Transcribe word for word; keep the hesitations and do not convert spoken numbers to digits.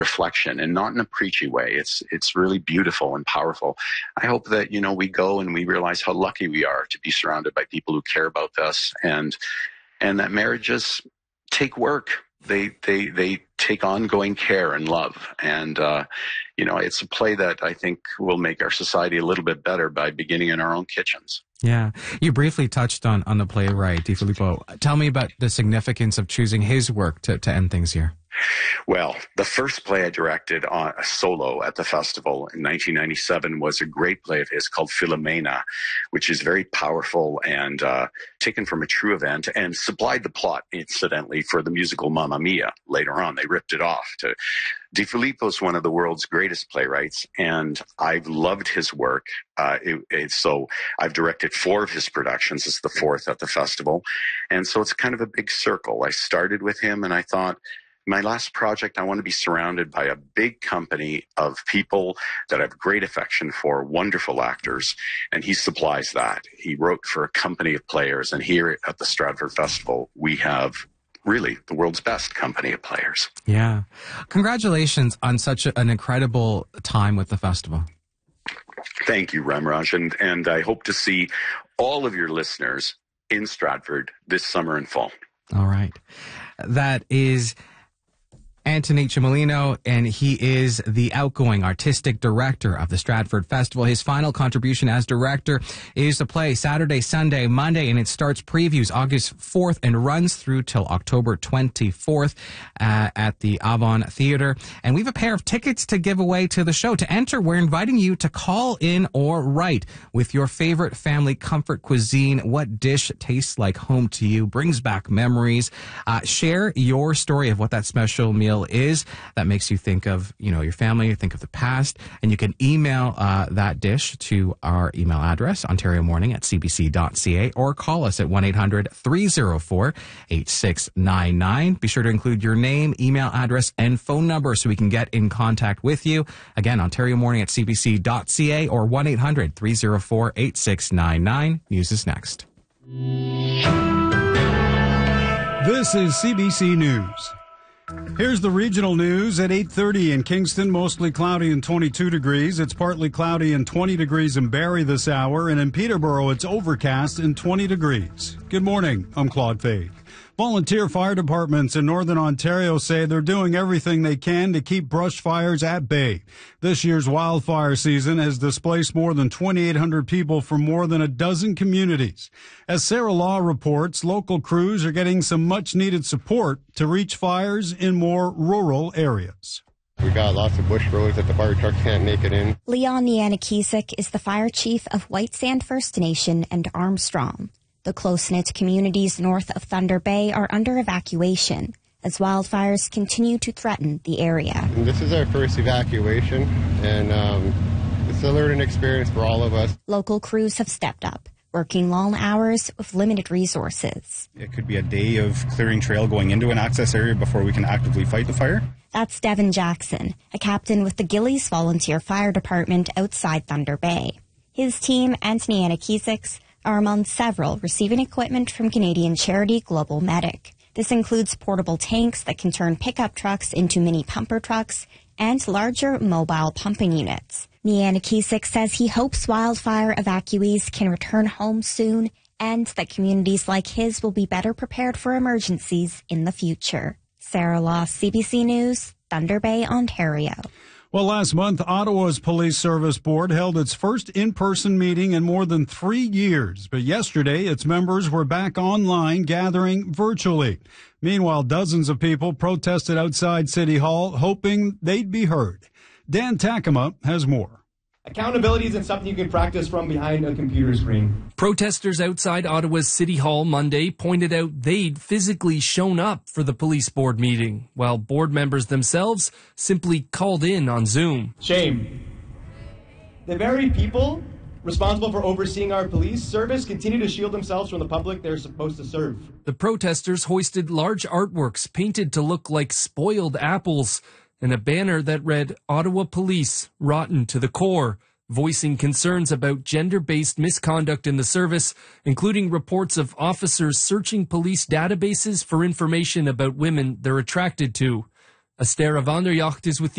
reflection, and not in a preachy way. It's it's really beautiful and powerful. I hope that, you know, we go and we realize how lucky we are to be surrounded by people who care about us, and and that marriages take work. They they they take ongoing care and love, and uh, you know, it's a play that I think will make our society a little bit better by beginning in our own kitchens. Yeah, you briefly touched on on the playwright Di Filippo. Tell me about the significance of choosing his work to to end things here. Well, the first play I directed on a solo at the festival in nineteen ninety-seven was a great play of his called Philomena, which is very powerful and uh, taken from a true event, and supplied the plot, incidentally, for the musical Mamma Mia later on. They ripped it off. To Di Filippo is one of the world's greatest playwrights, and I've loved his work. Uh, it, it, so I've directed four of his productions. It's the fourth at the festival. And so it's kind of a big circle. I started with him, and I thought, my last project, I want to be surrounded by a big company of people that I have great affection for, wonderful actors, and he supplies that. He wrote for a company of players, and here at the Stratford Festival, we have really the world's best company of players. Yeah. Congratulations on such a, an incredible time with the festival. Thank you, Ramraj, and, and I hope to see all of your listeners in Stratford this summer and fall. All right. That is Antony Cimolino, and he is the outgoing artistic director of the Stratford Festival. His final contribution as director is to play Saturday, Sunday, Monday, and it starts previews August fourth and runs through till October twenty-fourth uh, at the Avon Theatre. And we have a pair of tickets to give away to the show. To enter, we're inviting you to call in or write with your favorite family comfort cuisine. What dish tastes like home to you, brings back memories? Uh, share your story of what that special meal is that makes you think of, you know, your family, think of the past, and you can email uh, that dish to our email address, ontario morning at c b c dot c a, or call us at one eight hundred three oh four eight six nine nine. Be sure to include your name, email address, and phone number so we can get in contact with you. Again, ontario morning at c b c dot c a or one eight hundred three oh four eight six nine nine. News is next. This is C B C News. Here's the regional news at eight thirty in Kingston, mostly cloudy and twenty-two degrees. It's partly cloudy and twenty degrees in Barrie this hour, and in Peterborough it's overcast and twenty degrees. Good morning, I'm Claude Fade. Volunteer fire departments in Northern Ontario say they're doing everything they can to keep brush fires at bay. This year's wildfire season has displaced more than twenty-eight hundred people from more than a dozen communities. As Sarah Law reports, local crews are getting some much-needed support to reach fires in more rural areas. We got lots of bush roads that the fire trucks can't make it in. Leon Nianikisik is the fire chief of White Sand First Nation and Armstrong. The close-knit communities north of Thunder Bay are under evacuation as wildfires continue to threaten the area. And this is our first evacuation, and um, it's a learning experience for all of us. Local crews have stepped up, working long hours with limited resources. It could be a day of clearing trail going into an access area before we can actively fight the fire. That's Devin Jackson, a captain with the Gillies Volunteer Fire Department outside Thunder Bay. His team, Antony Anikisik's, are among several receiving equipment from Canadian charity Global Medic. This includes portable tanks that can turn pickup trucks into mini pumper trucks and larger mobile pumping units. Nianikisik says he hopes wildfire evacuees can return home soon and that communities like his will be better prepared for emergencies in the future. Sarah Law, C B C News, Thunder Bay, Ontario. Well, last month, Ottawa's Police Service Board held its first in-person meeting in more than three years. But yesterday, its members were back online gathering virtually. Meanwhile, dozens of people protested outside City Hall, hoping they'd be heard. Dan Takema has more. Accountability isn't something you can practice from behind a computer screen. Protesters outside Ottawa's City Hall Monday pointed out they'd physically shown up for the police board meeting, while board members themselves simply called in on Zoom. Shame. The very people responsible for overseeing our police service continue to shield themselves from the public they're supposed to serve. The protesters hoisted large artworks painted to look like spoiled apples, and a banner that read, "Ottawa Police, Rotten to the Core," voicing concerns about gender-based misconduct in the service, including reports of officers searching police databases for information about women they're attracted to. Astera Vanderjacht is with the